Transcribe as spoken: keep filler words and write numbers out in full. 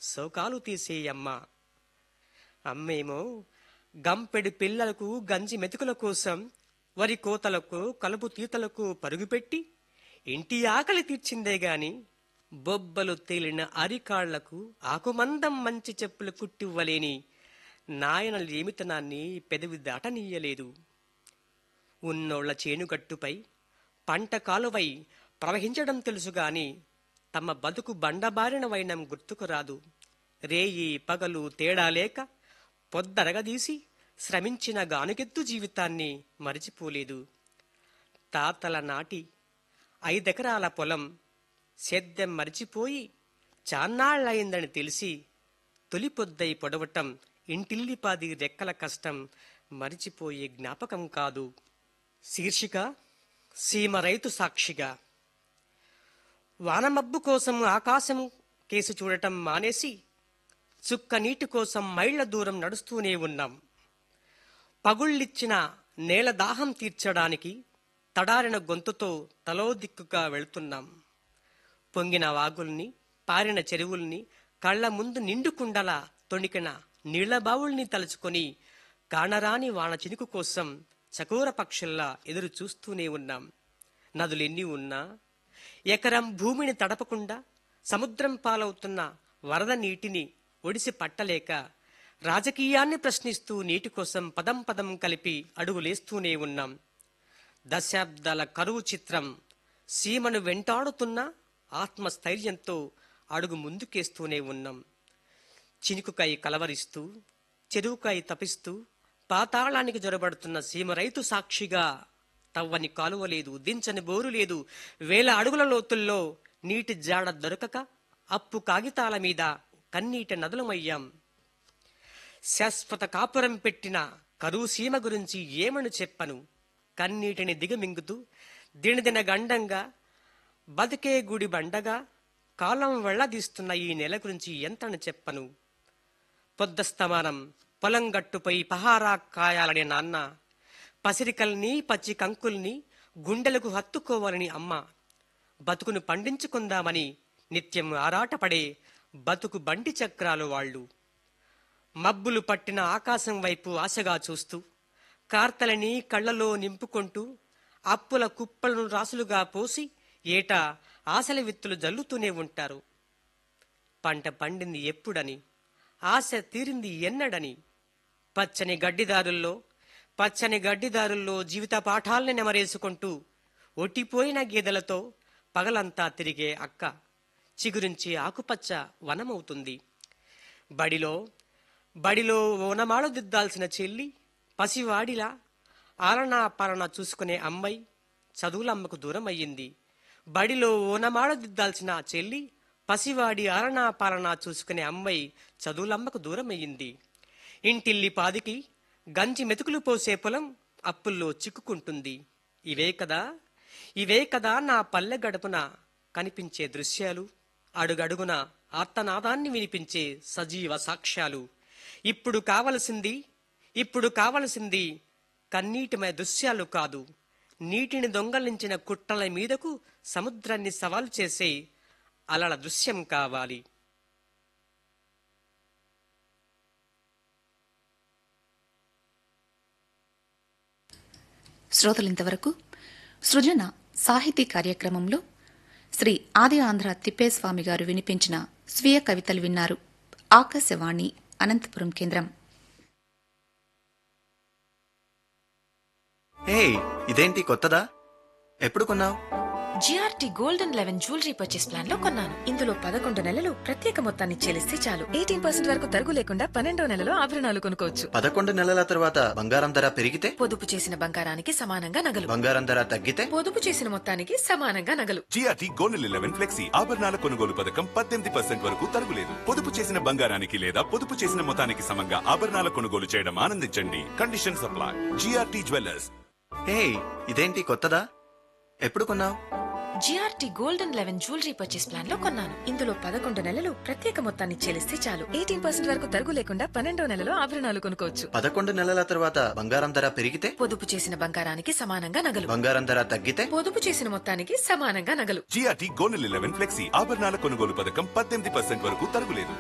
శోకాలు తీసే అమ్మ. అమ్మేమో గంపెడు పిల్లలకు గంజి మెతుకుల కోసం వరి కోతలకు కలుపు తీతలకు పరుగుపెట్టి ఇంటి ఆకలి తీర్చిందే గాని బొబ్బలు తేలిన అరికాళ్లకు ఆకుమందం మంచి చెప్పులు కుట్టివ్వలేని నాయన లేమితనాన్ని పెదవి దాటనీయలేదు. ఉన్నోళ్ల చేనుగట్టుపై పంట కాలువై ప్రవహించడం తెలుసుగాని తమ బతుకు బండబారిన వైనం గుర్తుకురాదు. రేయి పగలు తేడా లేక పొద్దరగదీసి శ్రమించిన గానుకెత్తు జీవితాన్ని మరిచిపోలేదు. తాతల నాటి ఐదెకరాల పొలం సేద్యం మరిచిపోయి చాన్నాళ్లయిందని తెలిసి తొలి పొద్దై పొడవటం ఇంటిల్లిపాది రెక్కల కష్టం మరిచిపోయే జ్ఞాపకం కాదు. శీర్షిక సీమ రైతు సాక్షిగా. వానమబ్బు కోసం ఆకాశం కేసు చూడటం మానేసి చుక్క నీటి కోసం మైళ్ల దూరం నడుస్తూనే ఉన్నాం. పగుళ్ళిచ్చిన నేల దాహం తీర్చడానికి తడారిన గొంతుతో తలో దిక్కుగా వెళుతున్నాం. పొంగిన వాగుల్ని పారిన చెరువుల్ని కళ్ల ముందు నిండుకుండలా తొణికిన నీళ్ల బావుల్ని తలుచుకొని కానరాని వాన చినుకు కోసం చకోర పక్షుల్లా ఎదురు చూస్తూనే ఉన్నాం. నదులెన్ని ఉన్నా ఎకరం భూమిని తడపకుండా సముద్రం పాలవుతున్న వరద నీటిని ఒడిసి పట్టలేక రాజకీయాన్ని ప్రశ్నిస్తూ నీటి కోసం పదం పదం కలిపి అడుగులేస్తూనే ఉన్నాం. దశాబ్దాల కరువు చిత్రం సీమను వెంటాడుతున్న ఆత్మస్థైర్యంతో అడుగు ముందుకేస్తూనే ఉన్నాం. చినుకుకై కలవరిస్తూ చెరువుకై తపిస్తూ పాతాళానికి జొరబడుతున్న సీమ రైతు సాక్షిగా తవ్వని కాలువ లేదు, దించని బోరు లేదు. వేల అడుగుల లోతుల్లో నీటి జాడ దొరకక అప్పు కాగితాల మీద కన్నీటి నదులమయ్యాం. శాశ్వత కాపురం పెట్టిన కరువు సీమ గురించి ఏమని చెప్పను? కన్నీటిని దిగమింగుతూ దినదిన గండంగా బతికే గుడి బండగా కాలం వెళ్లదీస్తున్న ఈ నెల గురించి ఎంతని చెప్పను? పొద్దస్తమానం పొలం గట్టుపై పహారా కాయాలనే నాన్న, పసిరికల్ని పచ్చి కంకుల్ని గుండెలకు హత్తుకోవాలని అమ్మ, బతుకును పండించుకుందామని నిత్యం ఆరాటపడే బతుకు బండి చక్రాలు వాళ్ళు. మబ్బులు పట్టిన ఆకాశం వైపు ఆశగా చూస్తూ కార్తలని కళ్లలో నింపుకుంటూ అప్పుల కుప్పలను రాసులుగా పోసి ఏటా ఆశల విత్తులు జల్లుతూనే ఉంటారు. పంట పండింది ఎప్పుడని, ఆశ తీరింది ఎన్నడని. పచ్చని గడ్డిదారుల్లో పచ్చని గడ్డిదారుల్లో జీవిత పాఠాల్ని నెమరేసుకుంటూ ఒట్టిపోయిన గేదెలతో పగలంతా తిరిగే అక్క చిగురించి ఆకుపచ్చ వనమవుతుంది. బడిలో బడిలో ఓనమాಳು దిద్దాల్సిన చెల్లి పసివాడిలా ఆలనా పాలన చూసుకునే అమ్మాయి చదువులమ్మకు దూరం అయ్యింది. బడిలో ఓనమాಳು దిద్దాల్సిన చెల్లి పసివాడి ఆలనా పాలన చూసుకునే అమ్మాయి చదువులమ్మకు దూరం అయ్యింది. ఇంటిల్లి పాదికి గంజి మెతుకులు పోసే పొలం అప్పుల్లో చిక్కుకుంటుంది. ఇవే కదా ఇవే కదా నా పల్లె గడపున కనిపించే దృశ్యాలు, అడుగడుగున ఆర్తనాదాన్ని వినిపించే సజీవ సాక్ష్యాలు. ఇప్పుడు కావలసింది ఇప్పుడు కావలసింది కన్నీటిమయ దృశ్యాలు కాదు, నీటిని దొంగలించిన కుట్టల మీదకు సముద్రాన్ని సవాలు చేసే అలల దృశ్యం కావాలి. శ్రోతలింతవరకు సృజన సాహితీ కార్యక్రమంలో శ్రీ ఆది ఆంధ్ర తిప్పేస్వామి గారు వినిపించిన స్వీయ కవితలు విన్నారు. ఆకాశవాణి అనంతపురం కేంద్రం. హే, ఇదేంటి కొత్తదా? ఎప్పుడు కొన్నావు? GRT gold and eleven jewellery purchase plan లో కొన్నాను. ఇందులో పదకొండు నెలలు ప్రత్యేక మొత్తాన్ని చెల్లిస్తే చాలు. ఎయిటీన్ పర్సెంట్ వరకు తరుగు లేకుండా పన్నెండో నెలలో ఆభరణాలు కొనుక్కోవచ్చు. పదకొండు నెలల తర్వాత బంగారం ధర పెరిగితే? పొదుపు చేసిన బంగారానికి సమానంగా నగలు. బంగారం ధర తగ్గితే? పొదుపు చేసిన మొత్తానికి సమానంగా నగలు. జిఆర్టీ గోల్డ్ లెవెన్ ఫ్లెక్సీ ఆభరణాల కొనుగోలు పథకం పద్దెనిమిది పర్సెంట్ వరకు తరుగులేదు. పొదుపు చేసిన బంగారానికి లేదా పొదుపు చేసిన మొత్తానికి సమంగా ఆభరణాల కొనుగోలు చేయడం ఆనందించండి. Condition supply. GRT jewellers. హే, ఇదేంటి కొత్తదా? ఎప్పుడు కొన్నావు? GRT gold and eleven jewellery purchase plan లో కొన్నాను. ఇందులో పదకొండు నెలలు ప్రత్యేక మొత్తాన్ని చెల్లిస్తే చాలు. ఎయిటీన్ పర్సెంట్ వరకు తరుగు లేకుండా పన్నెండో నెలలో ఆభరణాలు కొనుక్కోవచ్చు. పదకొండు నెలల తర్వాత బంగారం ధర పెరిగితే? పొదుపు చేసిన బంగారానికి సమానంగా నగలు. బంగారం ధర తగ్గితే? పొదుపు చేసిన మొత్తానికి సమానంగా నగలు. జిఆర్టీ గోల్డ్ లెవెన్ ఫ్లెక్సీ ఆభరణాల కొనుగోలు పథకం పద్దెనిమిది పర్సెంట్ వరకు తరుగులేదు.